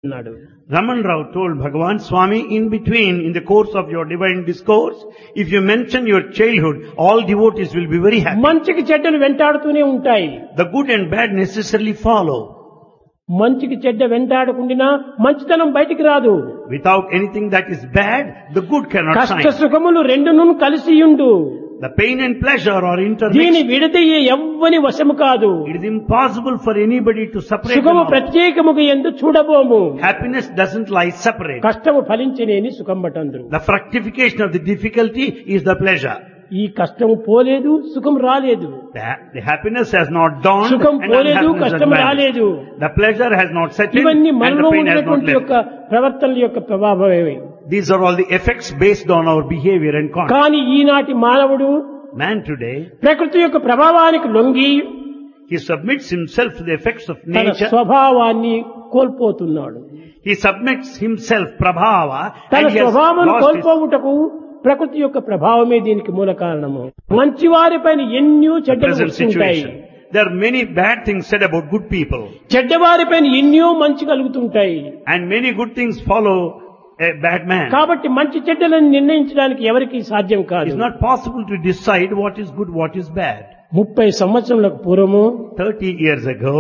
అన్నాడు. Raman Rao told Bhagavan Swami, in between, in the course of your divine discourse, if you mention your childhood, all devotees will be very happy. మంచికి చెడ్డలు వెంటాడుతూనే ఉంటాయి. The good and bad necessarily follow. మంచికి చెడ్డ వెంటాడకుండా మంచితనం బయటికి రాదు. Without anything that is bad, the good cannot కష్ట shine. సుఖములు రెండును కలిసి ఉండు. The pain and pleasure are దీని intermixed. విడదయ్యే ఎవ్వని వశము కాదు. It is impossible for anybody to separate them సుఖము out. ప్రత్యేకముగా ఎందు చూడబోము. Happiness doesn't lie separate. కష్టము ఫలించనేని సుఖం బటందురు. The fructification of the difficulty is the pleasure. ఈ కష్టము పోలేదు, సుఖం రాలేదు. The happiness has not dawned సుఖం and పోలేదు, unhappiness has కష్టం vanished. రాలేదు. The pleasure has not set in ఇవన్నీ and the మనలో pain has not ఉన్నటువంటి left. యొక్క ప్రవర్తనల యొక్క ప్రభావమే. These are all the effects based on our behavior and conduct. కానీ ఈనాటి మానవుడు Man today, ప్రకృతి యొక్క ప్రభావానికి లొంగి he submits himself to the effects of తన nature. స్వభావాన్ని కోల్పోతున్నాడు. He submits himself, prabhava, తన and he has స్వభావాన్ని lost his... కోల్పోవుటకు ప్రకృతి యొక్క ప్రభావమే దీనికి మూల కారణము. మంచి వారిపైన ఎన్నో The చెడ్డలు present వస్తుంటాయి. situation. There are many bad things said about good people, చెడ్డవారిపైన ఎన్నో మంచి కలుగుతుంటాయి. and many good things follow a bad man. కాబట్టి మంచి చెడ్డలను నిర్ణయించడానికి ఎవరికి సాధ్యం కాదు. It's not possible to decide what is good, what is bad. 30 సంవత్సరములకు పూర్వము 30 years ago,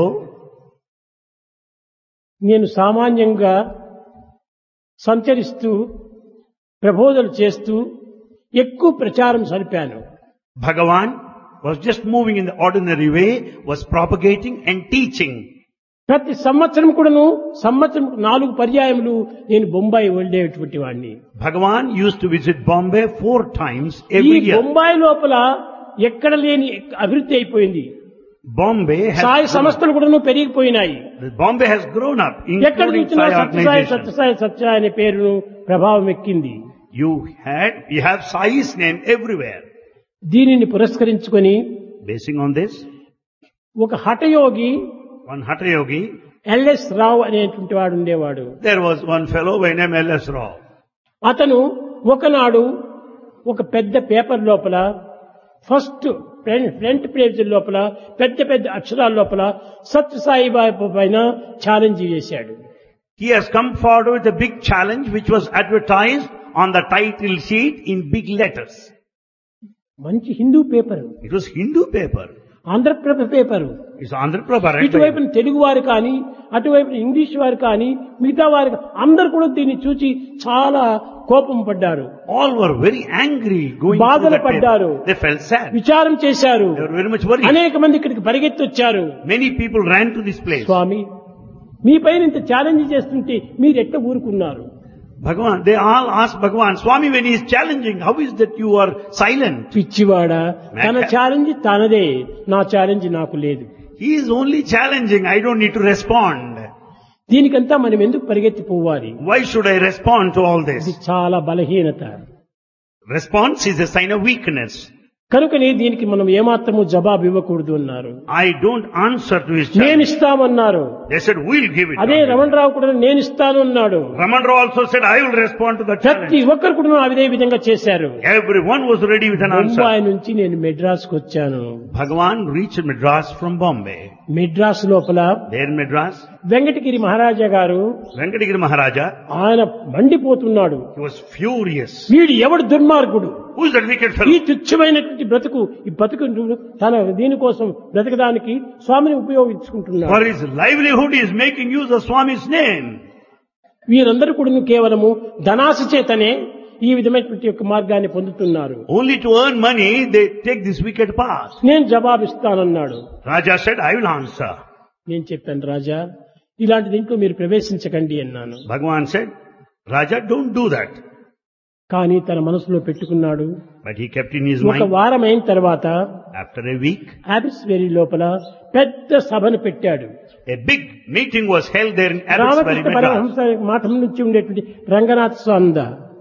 నేను సామాన్యంగా సంచరిస్తూ ప్రబోధనలు చేస్తూ ఎక్కువ ప్రచారం సరిపాను. Bhagavan was just moving in the ordinary way, was propagating and teaching. ప్రతి సంవత్సరం కూడాను సంవత్సరం 4 పర్యాయములు నేను బొంబాయి వెళ్ళేటువంటి వాడిని. Bhagavan used to visit Bombay 4 times ఈ every year. బొంబాయి లోపల ఎక్కడ లేని అభివృద్ధి అయిపోయింది. Bombay సాయి has సంస్థలు కూడాను పెరిగిపోయినాయి. Bombay has grown up, ఎక్కడ including చూసినా Sai సత్యసాయి organization. సత్యసాయి సత్యసాయి అనే పేరును ప్రభావం ఎక్కింది. You have Sai's name everywhere. దీనిని పురస్కరించుకొని Basing on this, ఒక hatha yogi one Hatha Yogi, LS రావు అనేటువంటి వాడు ఉండేవాడు. there was one fellow by name L.S. Rao. అతను ఒకనాడు ఒక పెద్ద పేపర్ లోపల ఫస్ట్ ఫ్రంట్ పేజ్ లోపల పెద్ద పెద్ద అక్షరాల లోపల సత్యసాయి బాబా పైన ఛాలెంజ్ చేశాడు. He has come forward with a big challenge which was advertised on the title sheet in big letters. మంచి Hindu paper, It was Hindu paper. Andhraprabha paper. It's Andhra Prabha, right? ఇటువైపున Telugu వారు కానీ అటువైపున ఇంగ్లీష్ వారు కానీ మిగతా వారు అందరు కూడా దీన్ని చూసి చాలా కోపం పడ్డారు, All were very angry going through బాధలు that పడ్డారు, paper. They felt sad. విచారం చేశారు. They were very much worried. అనేక మంది ఇక్కడికి పరిగెత్తి వచ్చారు. Many people ran to this place. స్వామి, మీ పైన ఇంత ఛాలెంజ్ చేస్తుంటే మీరు ఎట్లా ఊరుకున్నారు? Bhagavan, they all asked Bhagavan, Swami, when he is challenging, how is that you are silent? పిచ్చివాడా, తన ఛాలెంజ్ తనదే, నా ఛాలెంజ్ నాకు లేదు. He is only challenging, I don't need to respond. దీనికంతా మనం ఎందుకు పరిగెత్తిపోవాలి? Why should I respond to all ఇది this? చాలా బలహీనత. Response is a sign of weakness. కనుకనే దీనికి మనం ఏమాత్రము జవాబు ఇవ్వకూడదు అన్నారు. I don't answer to his నేను challenge. ఇస్తామన్నారు. They said, we'll give it. అదే రమణ రావు కూడా నేను ఇస్తాను అన్నాడు. Raman Rao also said, I will respond to the ప్రతి challenge. ఒక్కరు కూడా అదే విధంగా చేశారు. Everyone was ready with an answer. Mumbai నుంచి నేను మెడ్రాస్కి వచ్చాను. Bhagavan reached Madras from Bombay. Madras లోపల There in Madras, వెంకటగిరి మహారాజా గారు Venkatagiri Maharaja, ఆయన మండిపోతున్నాడు. he was furious. వీడు ఎవడు దుర్మార్గుడు, Who is that wicked ఈ fellow? తుచ్చమైనటువంటి బ్రతుకు, ఈ బతుకు తన దీనికోసం బ్రతకడానికి స్వామిని ఉపయోగించుకుంటున్నాడు. For his livelihood, he is making use of Swami's name. వీరందరూ కూడా కేవలము ధనాశ చేతనే ఈ విధమైనటువంటి యొక్క మార్గాన్ని పొందుతున్నారు. Only to earn money, they take this wicked path. నేను జవాబిస్తానన్నాడు. Raja said, I will answer. నేను చెప్పాను, రాజా ఇలాంటి దీంట్లో మీరు ప్రవేశించకండి అన్నాను. Bhagavan said, Raja, don't do that. కానీ తన మనసులో పెట్టుకున్నాడు. But he kept in his ఒక mind. వారం అయిన తర్వాత After a week, ఆబిస్వేరి లోపల పెద్ద సభను పెట్టాడు. a big meeting was held there in Abbotsbury, Ramakrishna Madras. Paramahamsa మఠం నుంచి ఉండేటువంటి రంగనాథ స్వామి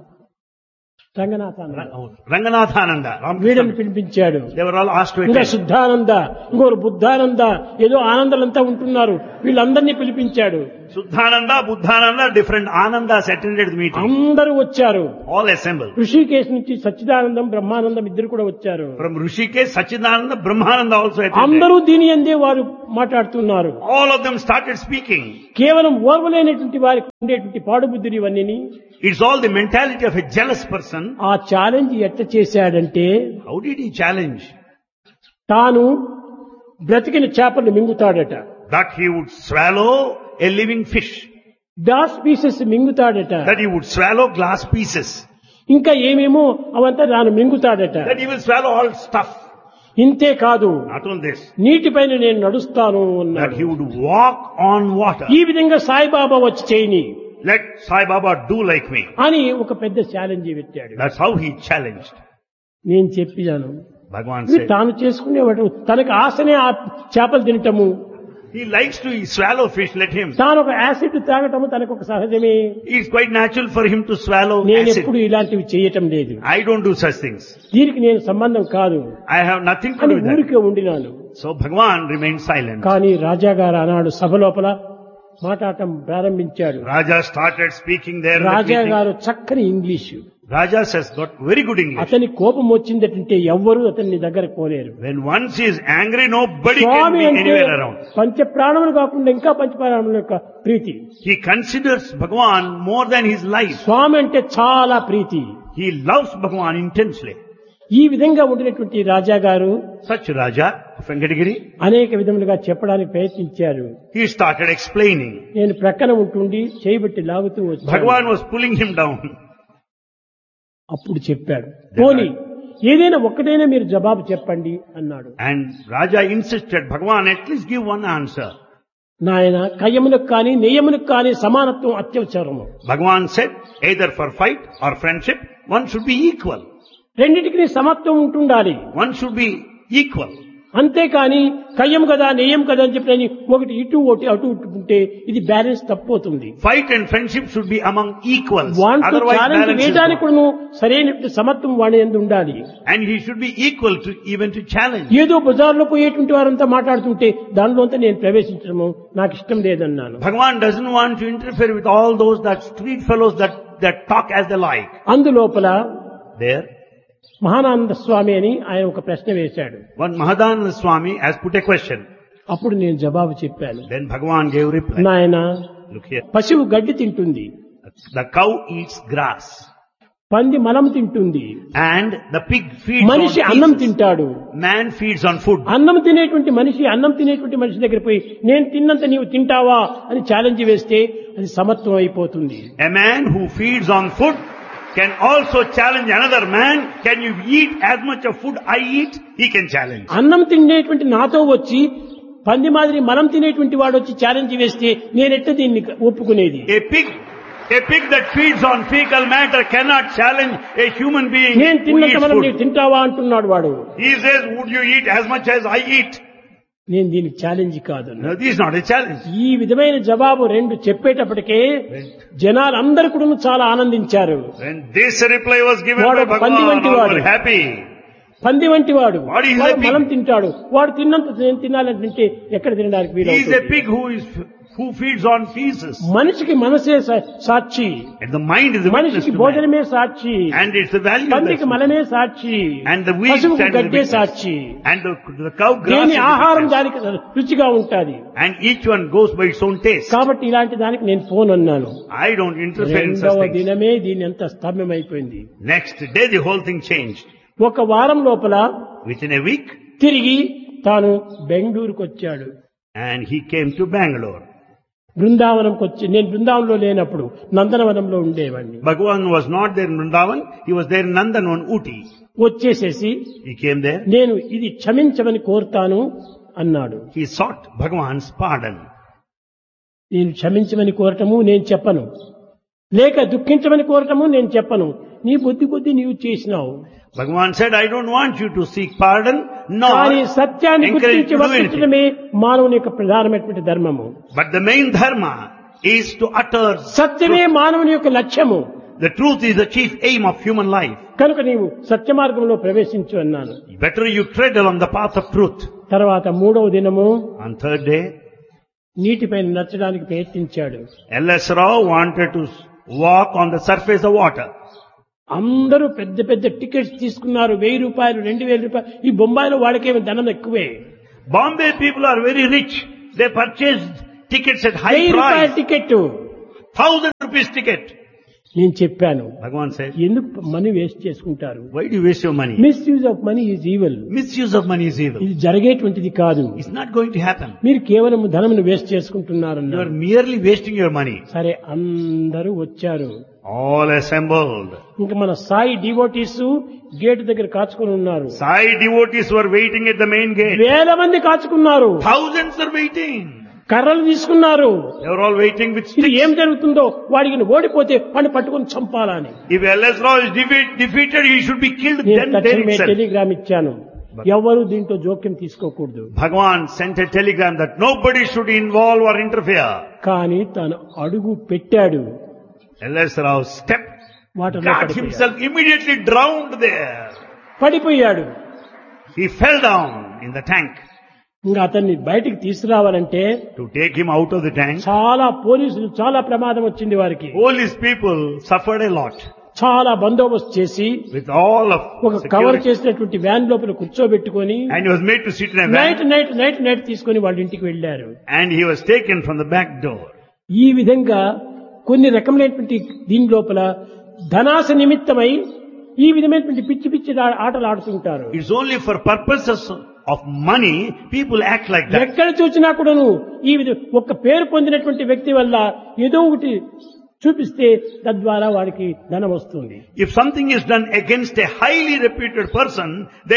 Ranganathananda. వీళ్ళని పిలిపించాడు. They were all asked to ఇంకా attend. శుద్ధానంద, ఇంకోరు బుద్ధానంద, ఏదో ఆనందాలంతా ఉంటున్నారు, వీళ్ళందరినీ పిలిపించాడు. Suddhananda, Buddhananda, different Anandas attended the meeting. అందరూ వచ్చారు. All assembled. ఋషికేశ్ నుంచి సచ్చిదానందం బ్రహ్మానందం ఇద్దరు కూడా వచ్చారు. From Rishikesh, Sachidananda, Brahmananda also attended. అందరూ దీని అందే వారు మాట్లాడుతున్నారు. All of them started speaking. కేవలం ఓర్వలేనటువంటి వారికి ఉండేటువంటి పాడుబుద్ధులు ఇవన్నీ. It's all the mentality of a jealous person. ఆ ఛాలెంజ్ ఎట్ట చేశాడంటే, How did he challenge? తాను బ్రతికిన చేపలు మింగుతాడట, That he would swallow a living fish. Glass pieces మింగుతాడట, That he would swallow glass pieces. ఇంకా ఏమేమో అవంతా తాను మింగుతాడట. That he will swallow all stuff. ఇంతే కాదు, Not only this. నీటిపైన నేను నడుస్తాను That అన్నాడు. he would walk on water. ఈ విధంగా సాయిబాబా వచ్చి చేయని Let Sai Baba do like me. అని ఒక పెద్ద ఛాలెంజ్ పెట్టాడు. That's how he challenged. నేను చెప్పాను, Bhagavan ఇది said, తాను చేసుకునేవాడు, తనకు ఆశనే ఆ చేపలు తినటము, he likes to swallow fish, let him. తాను ఒక యాసిడ్ తాగటము తనకు ఒక సహజమే. It's quite natural for him to swallow నేను acid. ఎప్పుడు ఇలాంటివి చేయటం లేదు, I don't do such things. దీనికి నేను సంబంధం కాదు I have nothing to అని do with that. ఊరికే ఉండినాను. So Bhagavan remained silent. కానీ రాజాగారు ఆనాడు సభ లోపల మాట్లాడటం ప్రారంభించాడు. Raja started speaking there. in the meeting. రాజాగారు చక్కని English, Raja says got very good English. అతని కోపం వచ్చిందంటే ఎవ్వరూ అతన్ని దగ్గర పోలేరు. When once he is angry, nobody can Swamy be అంటే anywhere around. పంచప్రాణములు కాకుండా ఇంకా పంచప్రాణముల యొక్క ప్రీతి. He considers Bhagavan more than his life. స్వామి అంటే చాలా ప్రీతి. He loves Bhagavan intensely. ఈ విధంగా ఉండినటువంటి రాజాగారు Such Raja of Venkatagiri, అనేక విధములుగా చెప్పడానికి ప్రయత్నించారు. he started explaining. నేను ప్రక్కన ఉంటుండి చేయబట్టి లాగుతూ వచ్చాను. Bhagavan was pulling him down. అప్పుడు చెప్పాడు, పోనీ ఏదైనా ఒక్కటైనా మీరు జవాబు చెప్పండి అన్నాడు. And Raja insisted, Bhagavan, at least give one answer. నాయన కయ్యములకు కానీ నెయ్యములకు కానీ సమానత్వం అత్యవసరము. Bhagavan said, either for fight or friendship, one should be equal. రెండింటికి సమత్వం ఉంటుండాలి. One should be equal. అంతేకాని కయ్యం కదా నెయ్యం కదా అని చెప్పి ఒకటి ఇటు ఒకటి అటు ఉంటే ఇది balance తప్పిపోతుంది. Fight and friendship should be among equals. వాంటూ Otherwise challenge balance is వేయడానికి gone. కూడా సరైన సమత్వం వాడి యందు ఉండాలి. And he should be equal to even to challenge. ఏదో బజార్లో పోయేటువంటి వారంతా మాట్లాడుతుంటే దానిలో అంతా నేను ప్రవేశించడము నాకు ఇష్టం లేదన్నాను. Bhagavan doesn't want to interfere with all those that street fellows that talk as they like. అందులోపల There, Mahananda స్వామి అని ఆయన ఒక ప్రశ్న వేశాడు. one Mahadananda Swami has put a question. అప్పుడు నేను జవాబు చెప్పాను. Then Bhagavan gave reply. నాయన, Look here. పశువు గడ్డి తింటుంది, The cow eats grass. పంది మలం తింటుంది, And the pig feeds మనిషి on అన్నం pieces. తింటాడు. Man feeds on food. అన్నం తినేటువంటి మనిషి దగ్గర పోయి నేను తిన్నంత నీవు తింటావా అని ఛాలెంజ్ వేస్తే అది సమత్వం అయిపోతుంది. A man who feeds on food can also challenge another man. Can you eat as much of food I eat? He can challenge. అన్నం తినేటువంటి నాతో వచ్చి పంది మాదిరి మలం తినేటువంటి వాడు వచ్చి ఛాలెంజ్ వేస్తే నేనెట్ట దీన్ని ఒప్పుకునేది? A pig that feeds on fecal matter cannot challenge a human being నేను who తిన్నంత eats మనం నీవు food. తింటావా అంటున్నాడు వాడు. He says, would you eat as much as I eat? నేను దీనికి ఛాలెంజ్ కాదు. No, this is not a challenge. ఈ విధమైన జవాబు రెండు చెప్పేటప్పటికే జనాలందరూ కూడా చాలా ఆనందించారు. When this reply was given వాడు by పంది Bhagavan, వంటి all వాడు. were happy. పంది వంటి వాడు, What is a వాడు pig? మలం తింటాడు, వాడు తిన్నంత నేను తినాలంటే ఎక్కడ తినడానికి He is a వీలు? pig who feeds on feces. మనిషికి మనసే సాక్షి, And the mind is the witness మనిషికి to man. భోజనమే సాక్షి, And it's the value of పందికి that. మలమే Sakshi, And the wheat పశువుకు stands as a గడ్డే witness. Sakshi. And the cow grass దేని is the ఆహారం witness. దానికి రుచిగా ఉంటాది. And each one goes by its own taste. కాబట్టి ఇలాంటి దానికి నేను ఫోన్ అన్నాను. I don't interfere in such రెండవ things. దినమే దీని ఎంత స్తంభమైపోయింది. Next day the whole thing changed. ఒక వారం లోపల Within a week, తిరిగి తాను బెంగళూరుకు వచ్చాడు. and he came to Bangalore. బృందావనంకి వచ్చి, నేను బృందావనంలో లేనప్పుడు నందనవనంలో ఉండేవాడిని. Bhagavan was not there in Vrindavan. He was there in Nandanvan, Uti. వచ్చేసేసి He came there. నేను ఇది క్షమించమని కోరుతాను అన్నాడు. He sought Bhagavan's pardon. నేను క్షమించమని కోరటము నేను చెప్పను, లేక దుఃఖించమని కోరటము నేను చెప్పను. నీ బుద్ధి కొద్ది నీవు చేసినావు. Bhagavan said, I don't want you to seek pardon, కానీ nor సత్యాన్ని encourage గుర్తించి you to do anything. వర్తించడమే మానవుని యొక్క ప్రధానమైనటువంటి ధర్మము. But the main dharma is to utter సత్యమే truth. మానవుని యొక్క లక్ష్యము. The truth is the chief aim of human life. కనుక నీవు సత్య మార్గంలో ప్రవేశించు అన్నాను. Better you tread along the path of truth. తర్వాత మూడవ దినము On third day, నీటిపైన నచ్చడానికి ప్రయత్నించాడు. L.S. Rao wanted to walk on the surface of water. అందరూ పెద్ద పెద్ద టికెట్స్ తీసుకున్నారు. 1000 రూపాయలు, 2000 రూపాయలు. ఈ బొంబాయిలో వాడికేమో ధనం ఎక్కువే. Bombay people are very rich. They purchased tickets at high 1000 రూపాయల price. టికెట్. 1000 rupees ticket. నేను చెప్పాను, Bhagavan said, ఎందుకు మనీ వేస్ట్ చేసుకుంటారు? why do you waste your money? Misuse of money is evil. Misuse of money is evil. ఇది జరిగేటువంటిది కాదు. It's not going to happen. మీరు కేవలం ధనమును waste You చేసుకుంటున్నారన్నారు. are merely wasting your money. సరే, అందరూ వచ్చారు. All assembled. ఇంకా మన సాయి డివోటీస్ గేట్ దగ్గర కాచుకొని ఉన్నారు. Sai devotees were waiting at the main gate. 1000 మంది కాచుకున్నారు. Thousands are waiting. కర్రలు తీసుకున్నారు. They were all waiting with ఇది sticks. ఏం జరుగుతుందో, వాడికి ఓడిపోతే వాడిని పట్టుకొని చంపాలని If L.S. Rao is defeated, he should be killed నేను then there తక్షణమే itself. టెలిగ్రామ్ ఇచ్చాను. ఎవరు దీంట్లో జోక్యం తీసుకోకూడదు. Bhagavan sent a telegram that nobody should involve or interfere. కానీ తను అడుగు పెట్టాడు. L.S. Rao stepped, వాటర్లో got himself immediately drowned there. పడిపోయాడు. He fell down in the tank. ఇంకా అతన్ని బయటికి తీసుకురావాలంటే To take him out of the tank, చాలా పోలీసులు, చాలా ప్రమాదం వచ్చింది వారికి. police people suffered a lot. చాలా బందోబస్తు చేసి With all of ఒక కవర్ security. చేసినటువంటి వ్యాన్ లోపల కూర్చోబెట్టుకొని And he was made to sit in a night van. Night తీసుకొని వాళ్ళ ఇంటికి వెళ్లారు. And he was taken from the back door. ఈ విధంగా కొన్ని రకమైనటువంటి దీని లోపల ధనాశ నిమిత్తమై ఈ విధమైనటువంటి పిచ్చి పిచ్చి ఆటలు ఆడుతుంటారు. It's only for purposes of money people act like that. ఎక్కడ చూసినా కూడాను ఈ ఒక్క పేరు పొందినటువంటి వ్యక్తి వల్ల ఏదో ఒకటి చూపిస్తే తద్వారా వాడికి ధనం వస్తుంది. If something is done against a highly reputed person, they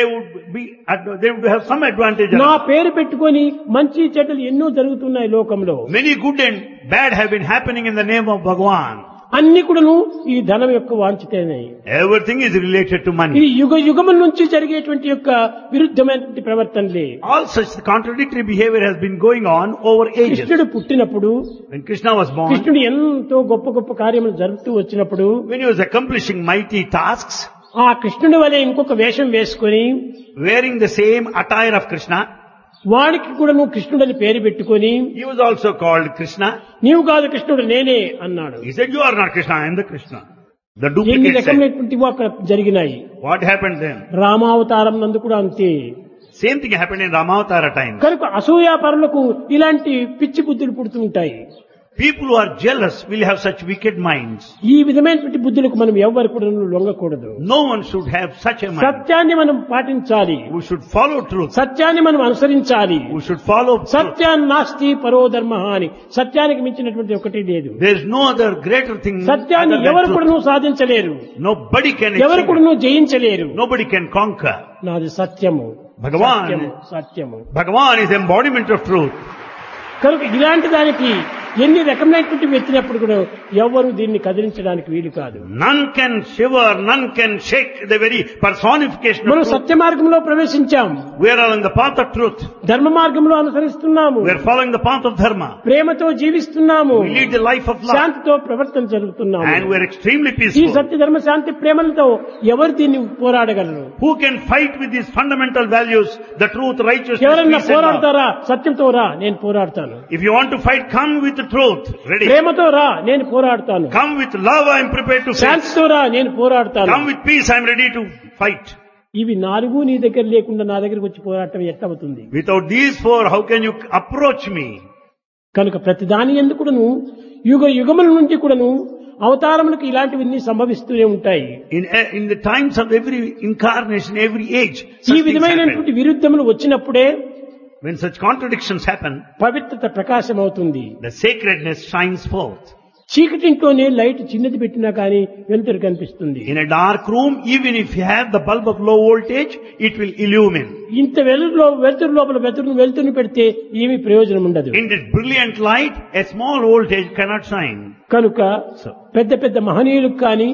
would have some advantage. నా పేరు పెట్టుకొని మంచి చెడ్డలు ఎన్నో జరుగుతున్నాయి లోకంలో. Many good and bad have been happening in the name of Bhagavan. అన్ని కూడాను ఈ ధనం యొక్క వాంఛితేనే. Everything is related to ఇది money. యుగముల నుంచి జరిగేటువంటి యొక్క విరుద్ధమైనటువంటి ప్రవర్తనలే. All such contradictory behavior has been going on over ages. కృష్ణుడు పుట్టినప్పుడు, When Krishna was born, కృష్ణుడు ఎంతో గొప్ప గొప్ప కార్యములు జరుపుతూ వచ్చినప్పుడు when he was accomplishing mighty tasks, ఆ కృష్ణుడి వలె ఇంకొక వేషం వేసుకొని wearing the same attire of Krishna, వాడికి కూడా నువ్వు కృష్ణుడని పేరు పెట్టుకొని he was also called Krishna. నీవు కాదు కృష్ణుడు నేనే అన్నాడు. He said, you are not Krishna, I am the Krishna. The ఎన్ని duplicate said. రకమైనటువంటి అక్కడ జరిగినాయి. What happened then? రామావతారం నందు కూడా అంతే. Same thing happened in Ramavatara time. కనుక అసూయాపరులకు ఇలాంటి పిచ్చి బుద్ధులు పుడుతూ ఉంటాయి. People who are jealous will have such wicked minds. ఈ విధమైనటువంటి బుద్ధులకు మనం ఎవరు కూడా లొంగకూడదు. No one should have such a mind. సత్యాన్ని మనం పాటించాలి. We should follow truth. సత్యాన్ని మనం అనుసరించాలి. We should follow truth. సత్యాన్ని నాస్తి పరో ధర్మ అని, సత్యానికి మించినటువంటి ఒకటి లేదు. There is no other greater thing సత్యాన్ని other ఎవరు than కూడా truth. నువ్వు సాధించలేరు. Nobody can ఎవరు achieve కూడా it. నువ్వు జయించలేరు. Nobody can conquer. నాది సత్యము. Bhagavan. సత్యము, సత్యము. Bhagavan is embodiment of truth. కనుక ఇలాంటి దానికి ఎన్ని రకమైనటువంటి ఎత్తినప్పుడు కూడా ఎవరు దీన్ని కదిలించడానికి వీలు కాదు. None can shiver, none can shake the very personification మనం of truth. సత్య మార్గంలో ప్రవేశించాం. We are on the path of truth. ధర్మ మార్గంలో అనుసరిస్తున్నాము. We are following the path of dharma. ప్రేమతో జీవిస్తున్నాము. We lead the life of love. శాంతితో ప్రవర్తన జరుగుతున్నాము. And we are extremely ఈ peaceful. సత్య ధర్మ శాంతి ప్రేమలతో ఎవరు దీన్ని పోరాడగలరు? Who can fight with these fundamental values, the truth, righteousness, ఎవరన్నా peace and love? పోరాడతారా? సత్యంతో రా, నేను పోరాడతాను. If you want to fight, come with the truth. Ready. ప్రేమతో రా, నేను పోరాడతాను. Come with love, I am prepared to fight. శాంతితో రా, నేను పోరాడతాను. Come with peace, I am ready to fight. ఇవి 4 నీ దగ్గర లేకుండా నా దగ్గరకు వచ్చి పోరాటం ఎట్టవుతుంది? Without these 4, how can you approach me? కనుక ప్రతిదాని ఎందుకు కూడాను యుగముల నుంచి కూడాను అవతారములకు ఇలాంటివన్నీ సంభవిస్తూనే ఉంటాయి. In the times of every incarnation, every age, ఈ such things విధమైనటువంటి happen. విరుద్ధములు వచ్చినప్పుడే When such contradictions happen, పవిత్రత ప్రకాశం అవుతుంది. the sacredness shines forth. చీకటింట్లోనే light చిన్నది పెట్టినా కానీ వెలుతురు కనిపిస్తుంది. In a dark room, even if you have the bulb of low voltage, it will illumine. ఇంత వెలుతురు లోపల వెలుతురుని పెడితే ఏమీ ప్రయోజనం ఉండదు. In this brilliant light, a small voltage cannot shine. కనుక పెద్ద పెద్ద మహనీయులకు కానీ,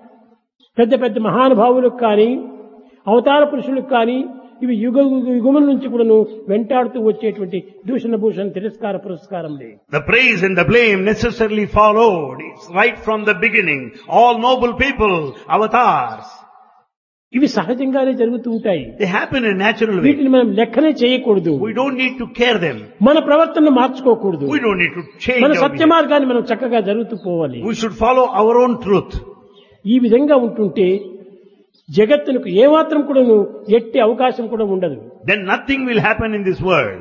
పెద్ద పెద్ద మహానుభావులకు కానీ, అవతార పురుషులకు కానీ ఇవి యుగముల నుంచి కూడాను వెంటాడుతూ వచ్చేటువంటి దూషణ భూషణ తిరస్కార పురస్కారంలే. The praise and the blame necessarily followed. It's right from the beginning. All noble people, avatars, ఇవి సహజంగానే జరుగుతూ ఉంటాయి. They happen in a natural way. వీటిని మనం లెక్కనే చేయకూడదు. We don't need to care them. మన ప్రవర్తనను మార్చుకోకూడదు. We don't need to change మన our సత్య behavior. మార్గాన్ని మనం చక్కగా జరుగుతూ పోవాలి. We should follow our own truth. ఈ విధంగా ఉంటుంటే జగత్తునకు ఏమాత్రం కూడాను ఎట్టి అవకాశం కూడా ఉండదు. Then nothing will happen in this world.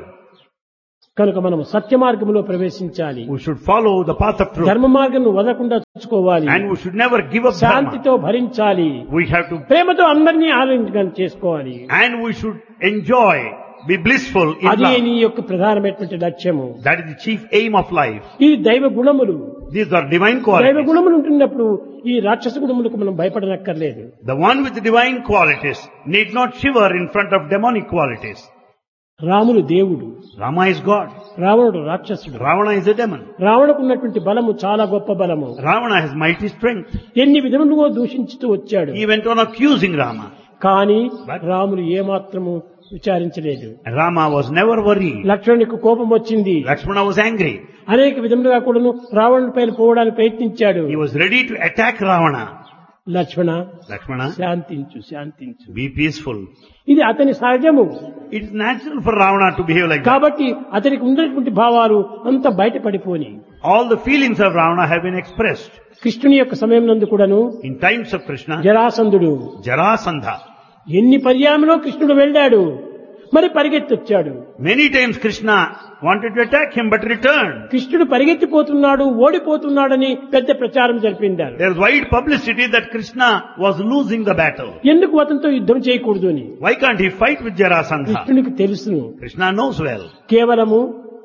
కనుక మనం సత్య మార్గంలో ప్రవేశించాలి. We should follow the path of truth. ధర్మ మార్గం వదలకుండా చూసుకోవాలి. And we should never give up dharma. శాంతితో భరించాలి. We have to, ప్రేమతో అందరినీ ఆలింగనం చేసుకోవాలి. and we should enjoy, be blissful in అదే love. నీ యొక్క ప్రధానమైనటువంటి లక్ష్యము. That is the chief aim of life. ఇది దైవ గుణములు. These are divine దైవ qualities. గుణములు ఉంటున్నప్పుడు ఈ రాక్షస గుణములకు మనం భయపడనక్కర్లేదు. The one with the divine qualities need not shiver in front of demonic qualities. రాముడు దేవుడు, Rama is God. రావణుడు రాక్షసుడు. Ravana is a demon. రావణకు ఉన్నటువంటి బలము చాలా గొప్ప బలము. Ravana has mighty strength. ఎన్ని విధములుగా దూషించుతూ వచ్చాడు. He went on accusing Rama. కానీ రాముడు ఏమాత్రము విచారించలేదు. Rama was never worried. లక్ష్మణునికి కోపం వచ్చింది. Lakshmana was angry. అనేక విధములుగా కూడాను రావణుడి పైన పోవడానికి ప్రయత్నించాడు. He was ready to attack Ravana. Lakshmana, Lakshmana, శాంతించు శాంతించు. be peaceful. ఇది అతని సహజము. It is natural for Ravana to behave like that. కాబట్టి అతనికి ఉన్నటువంటి భావాలు అంత బయటపడిపోని. All the feelings of Ravana have been expressed. కృష్ణుని యొక్క సమయం నందు కూడాను In times of Krishna, జరాసంధుడు Jarasandha. ఎన్ని పర్యాయంలో కృష్ణుడు వెళ్ళాడు, మరి పరిగెత్తొచ్చాడు. Many times Krishna wanted to attack him but returned. కృష్ణుడు పరిగెత్తిపోతున్నాడు, ఓడిపోతున్నాడని పెద్ద ప్రచారం జరిపిండారు. There is wide publicity that Krishna was losing the battle. ఎందుకు అతనితో యుద్ధం చేయకూడదు అని Why can't he fight with Jarasandha? కృష్ణునికి తెలుసును. Krishna knows well. కేవలము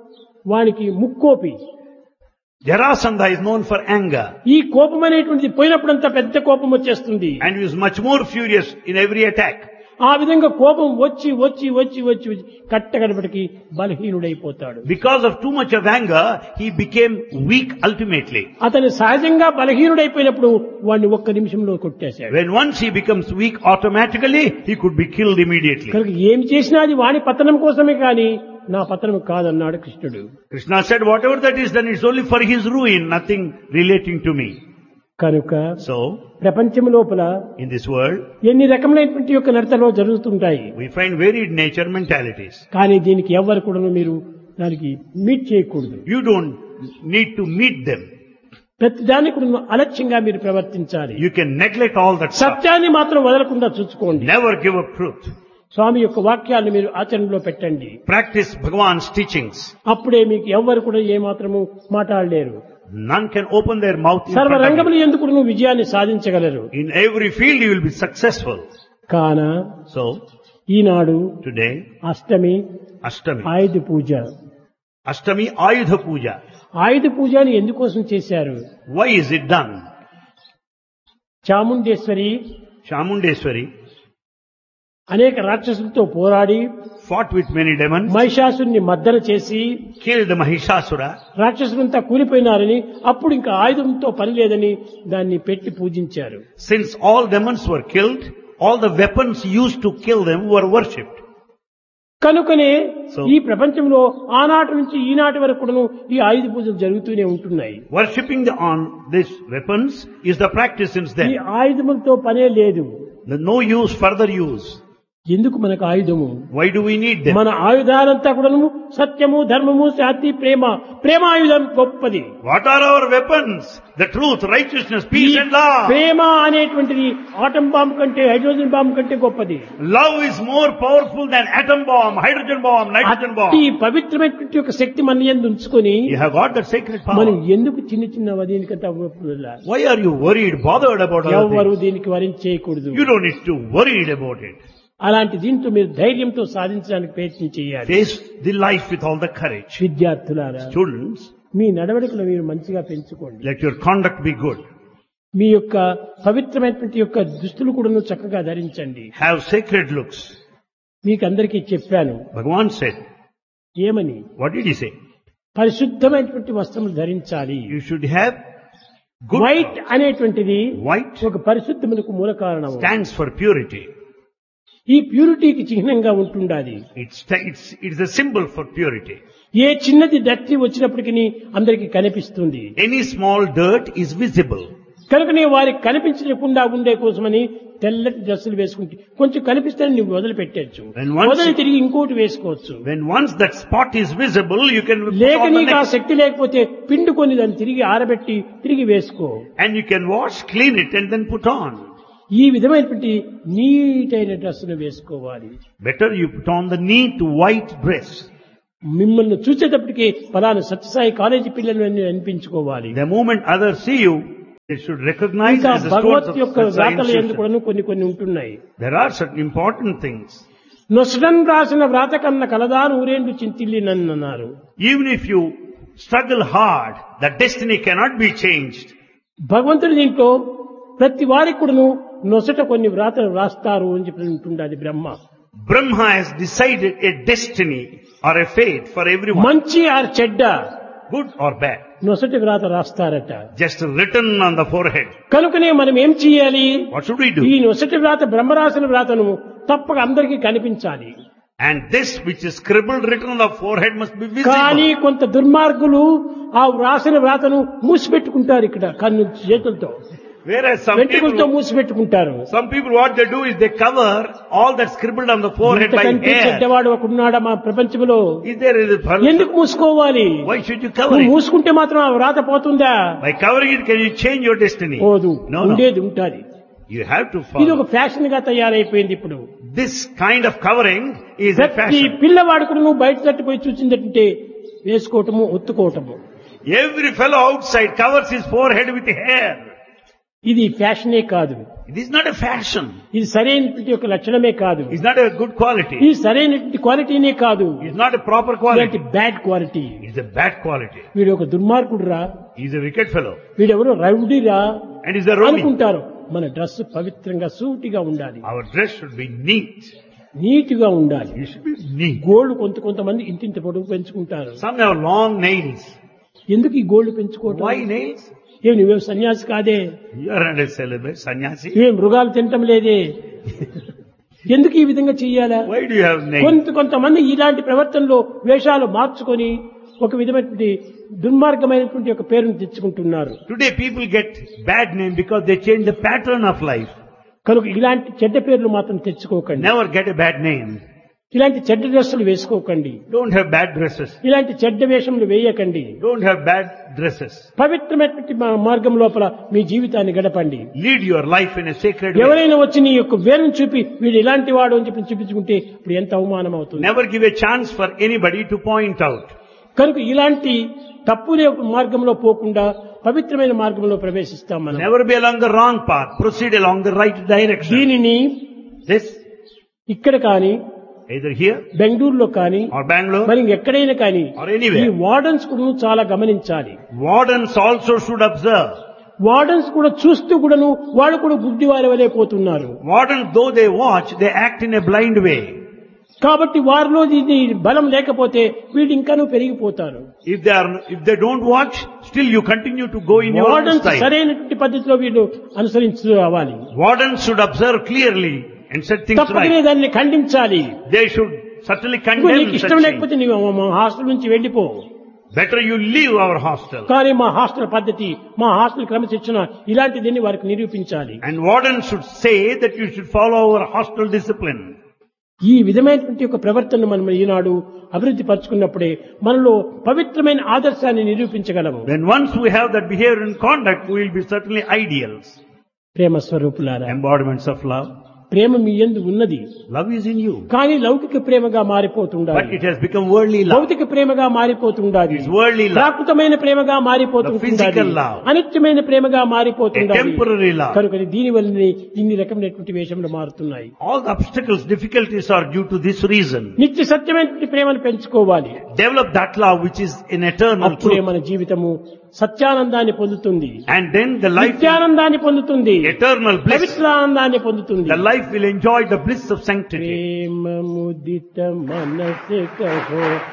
వానికి ముక్కోపి. Jarasandha is known for anger. ఈ కోపం అనేటువంటిది పోయినప్పుడంతా పెద్ద కోపం వచ్చేస్తుంది. And he is much more furious in every attack. ఆ విధంగా కోపం వచ్చి వచ్చి వచ్చి వచ్చి కట్టగడపటికి బలహీనుడైపోతాడు. Because of too much of anger, he became weak ultimately. అతను సహజంగా బలహీనుడైపోయినప్పుడు వాడిని ఒక్క నిమిషంలో కొట్టేశాడు. When once he becomes weak automatically, he could be killed immediately. కనుక ఏం చేసినా అది వాని పతనం కోసమే కానీ నా పతనం కాదన్నాడు కృష్ణుడు. Krishna said, whatever that is done, it's only for his ruin, nothing relating to me. కనుక So, ప్రపంచం లోపల in this world, ఎన్ని రకములైనటువంటి యొక్క నడతలో జరుగుతుంటాయి. we find varied nature mentalities. కానీ దీనికి ఎవ్వరు కూడా మీరు దానికి మీట్ చేయకూడదు. You don't need to meet them. ప్రతి దాన్ని కూడా అలక్ష్యంగా మీరు ప్రవర్తించాలి. You can neglect all that stuff. సత్యాన్ని మాత్రం వదలకుండా చూసుకోండి. Never give up truth. స్వామి యొక్క వాక్యాలను మీరు ఆచరణలో పెట్టండి. Practice Bhagavan's teachings. అప్పుడే మీకు ఎవ్వరు కూడా ఏమాత్రము మాట్లాడలేరు. None can open their mouth in సర్వ front of రంగములు you. ఎందుకు నువ్వు విజయాన్ని సాధించగలరు. In every field you will be successful. కాన So, ఈనాడు today, అష్టమి Ashtami. ఆయుధ పూజ. Ashtami Ayudha Puja. ఆయుధ పూజని ఎందుకోసం చేశారు. Why is it done? Chamundeshwari Chamundeswari అనేక రాక్షసులతో పోరాడి fought with many demons, మహిషాసుని మద్దన చేసి killed Mahishasura. రాక్షసులంతా కూలిపోయినారని అప్పుడు ఇంకా ఆయుధంతో పని లేదని దాన్ని పెట్టి పూజించారు. Since all demons were killed, all the weapons used to kill them were worshipped. కనుకనే So- ఈ ప్రపంచంలో ఆనాటి నుంచి ఈనాటి వరకు కూడాను ఈ ఆయుధ పూజలు జరుగుతూనే ఉంటున్నాయి. Worshipping on these weapons is the practice since ఈ then. ఆయుధములతో పనే లేదు. There's no use, further use. ఎందుకు మనకు ఆయుధము. Why do we need them? మన ఆయుధాలంతా కూడాను సత్యము, ధర్మము, శాంతి, ప్రేమ. ప్రేమ ఆయుధం గొప్పది. What are our weapons? The truth, righteousness, ఈ peace and love. ప్రేమ అనేటువంటిది ఆటం బాంబ్ కంటే, హైడ్రోజన్ బాంబ్ కంటే గొప్పది. Love is more powerful than atom bomb, hydrogen bomb, nitrogen అట్టి bomb. పవిత్రమైనటువంటి ఒక శక్తి మన యందు ఉంచుకొని You have got that sacred మనం power. ఎందుకు చిన్న చిన్న దీనికంటే Why are you worried, bothered about other ఎవరు things? దీనికి వరించేయకూడదు. You don't need to worried about it. అలాంటి దీంతో మీరు ధైర్యంతో సాధించడానికి ప్రయత్నం చేయాలి. Face the life with all the courage. విద్యార్థులారా, Students, మీ నడవడికలు మీరు మంచిగా పెంచుకోండి. let your conduct be good. మీ యొక్క పవిత్రమైనటువంటి యొక్క దుస్తులు కూడా చక్కగా ధరించండి. Have sacred looks. మీకు అందరికీ చెప్పాను. Bhagavan said, ఏమని? what did he say? పరిశుద్ధమైనటువంటి వస్త్రములు ధరించాలి. You should have good white clothes. అనేటువంటిది White ఒక పరిశుద్ధములకు మూల కారణం. stands for purity. ఈ ప్యూరిటీకి చిహ్నంగా ఉంటుండాలి. It's a symbol for purity. ఏ చిన్నది డర్టీ వచ్చినప్పటికీ అందరికీ కనిపిస్తుంది. Any small dirt is visible. కనుకనే వారికి కనిపించకుండా ఉండే కోసమని తెల్లటి డ్రెస్సులు వేసుకుంటే కొంచెం కనిపిస్తే నువ్వు వదిలిపెట్టచ్చు, When once- వదిలి తిరిగి ఇంకోటి వేసుకోవచ్చు. When once that spot is visible, you can put లేక on the నీకు ఆ next. శక్తి లేకపోతే పిండుకొని దాన్ని తిరిగి ఆరబెట్టి తిరిగి వేసుకో. And you can wash, clean it and then put on. ఈ విధమైనటువంటి నీటైన డ్రెస్సును వేసుకోవాలి. Better you put on the neat white dress. మిమ్మల్ని చూసేటప్పటికి పలానా సత్యసాయి కాలేజీ పిల్లలు అని అనిపించుకోవాలి. The moment others see you, they should recognize ఇంకా as the students Bhagwat of యొక్క Satsai వ్రాతల ఎందు institution. కూడా కొన్ని ఉంటున్నాయి. There are certain important things. నొసడం రాసిన వ్రాత కన్న కలదాను ఊరేండు చింతిల్లి నన్నారు. Even if you struggle hard, the destiny cannot be changed. భగవంతుడి దీంట్లో ప్రతి వారికి కూడాను నొసట కొన్ని వ్రాతలు రాస్తారు అని చెప్పి ఉంటుండది బ్రహ్మ. Brahma has decided a destiny or a fate for everyone, మంచి ఆర్ చెడ్డ good or bad, నొసటి వ్రాత రాస్తారట. just written on the forehead. కనుకనే మనం ఏం చేయాలి? What should we ఈ do? నొసటి వ్రాత బ్రహ్మరాసిన వ్రాతను తప్పక అందరికీ కనిపించాలి. And this which is scribbled written on the forehead must be కానీ visible. కొంత దుర్మార్గులు ఆ రాసిన వ్రాతను మూసిపెట్టుకుంటారు ఇక్కడ కన్ను చేతులతో, Whereas వెంట్రుకలతో మూసిపెట్టుకుంటారు. some people what they do is they cover all that scribbled on the forehead by ఇంతకంటే hair. చెడ్డవాడు ఒకడున్నాడా మా ప్రపంచంలో? Is there a person? ఎందుకు మూసుకోవాలి? Why should you cover నువ్వు it? మూసుకుంటే మాత్రం ఆ వ్రాత పోతుందా? By covering it, can you change your destiny? పోదు, No, no. ఉండేది ఉంటాది. You have to ఇది ఒక follow. ఫ్యాషన్ గా తయారైపోయింది ఇప్పుడు. This kind of covering is a ప్రతి fashion. పిల్లవాడు కూడా నువ్వు బయట తట్టిపోయి చూసిందంటే వేసుకోవటము ఒత్తుకోవటము, Every fellow outside covers his forehead with hair. ఇది ఫ్యాషనే కాదు. It is not a fashion. ఇది సరైనటువంటి ఒక లక్షణమే కాదు. It's not a good quality. ఇది సరైనటువంటి క్వాలిటీనే కాదు. It's not a proper ఇలాంటి quality. Bad quality. It's a bad quality. వీడు ఒక దుర్మార్గుడు రా, He's a wicked fellow. వీడెవరో రౌడీరా And he's a Roman. అనుకుంటారు. మన డ్రెస్ పవిత్రంగా సూటిగా ఉండాలి, Our dress should be neat. Neat గా ఉండాలి. You should be neat. Gold కొంతమంది ఇంటింత పొడుగు పెంచుకుంటారు. Some have long nails. ఎందుకు ఈ గోల్డ్ పెంచుకోవటం? Why nails? ఏం నువ్వేం సన్యాసి కాదే? You are not a celibate sannyasi. ఏం మృగాలు తినటం లేదే? ఎందుకు ఈ విధంగా చెయ్యాలా? Why do you have nails? కొంతమంది ఇలాంటి ప్రవర్తనలో వేషాలు మార్చుకొని ఒక విధమైనటువంటి దుర్మార్గమైనటువంటి ఒక పేరును తెచ్చుకుంటున్నారు. Today people get bad name because they change the pattern of life. కనుక ఇలాంటి చెడ్డ పేర్లు మాత్రం తెచ్చుకోకండి. Never get a bad name. ఇలాంటి చెడ్డ డ్రెస్సులు వేసుకోకండి. Don't have bad dresses. ఇలాంటి చెడ్డ వేషములు వేయకండి. Don't have bad dresses. పవిత్రమైనటువంటి మార్గం లోపల మీ జీవితాన్ని గడపండి. Lead your life in a sacred way. ఎవరైనా వచ్చి నీ యొక్క వేరును చూపి వీడు ఇలాంటి వాడు అని చెప్పి చూపించుకుంటే ఇప్పుడు ఎంత అవమానం అవుతుంది. Never give a chance for anybody to point out. కనుక ఇలాంటి తప్పులే మార్గంలో పోకుండా పవిత్రమైన మార్గంలో ప్రవేశిస్తాం మనం. Never be along the wrong path. Proceed along the right direction. దీనిని This, ఇక్కడ కానీ either here బెంగళూరులో కానీ or Bangalore మరి ఎక్కడైనా కానీ or anywhere. ఈ వార్డన్స్ కూడా చాలా గమనించాలి. Wardens also should observe. Wardens కూడా చూస్తూ కూడాను వాళ్ళు కూడా గుడ్డివారి వలే పోతున్నారు. Wardens, though they watch, they act in a blind way. కాబట్టి వారిలో ఇది బలం లేకపోతే వీళ్ళు ఇంకాను పెరిగిపోతారు. If they don't watch, still you continue to go in your own wardens style. సరైనటువంటి పద్ధతిలో వీళ్ళు అనుసరించు రావాలి. Wardens should observe clearly and set things తప్పకనే right. దాన్ని ఖండించాలి. They should certainly నీకు condemn ఇష్టం such లేకపోతే things. నీవు మా హాస్టల్ నుంచి వెళ్ళిపో. Better you leave our hostel. కానీ మా హాస్టల్ పద్ధతి, మా హాస్టల్ క్రమశిక్షణ ఇలాంటిదని వారికి నిరూపించాలి. And wardens should say that you should follow our hostel discipline. ఈ విధమైనటువంటి ఒక ప్రవర్తన మనం ఈనాడు అభివృద్ధి పరుచుకున్నప్పుడే మనలో పవిత్రమైన ఆదర్శాన్ని నిరూపించగలము. When once we have that behavior and conduct, we will be certainly ideals. ప్రేమ స్వరూపులారా, Embodiments of love. ప్రేమ మీ యందు ఉన్నది, Love is in you. కానీ లౌకిక ప్రేమగా But మారిపోతుండాలి. it has become worldly love. భౌతిక ప్రేమగా మారిపోతుండాలి. It's worldly love. ప్రాకృతమైన ప్రేమగా The మారిపోతుండాలి. physical love. అనిత్యమైన ప్రేమగా A మారిపోతుండాలి. temporary love. కనుక దీని వల్లనే ఇన్ని రకమైనటువంటి వేషములు మారుతున్నాయి. All the obstacles, difficulties are due to this reason. నిత్య సత్యమైనటువంటి ప్రేమను పెంచుకోవాలి. Develop that love which is an eternal అప్పుడే truth. మన జీవితము సత్యానందాన్ని పొందుతుంది, And then the life, నిత్యానందాన్ని పొందుతుంది, eternal bliss. పవిత్రానందాన్ని పొందుతుంది. The life will enjoy the bliss of sanctity. ప్రేమ ముదిత మనసే కహో